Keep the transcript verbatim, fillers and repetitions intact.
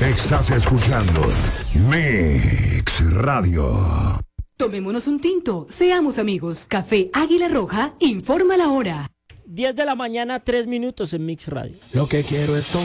Estás escuchando Mix Radio. Tomémonos un tinto, seamos amigos. Café Águila Roja informa la hora. diez de la mañana, tres minutos en Mix Radio. Lo que quiero es tomar.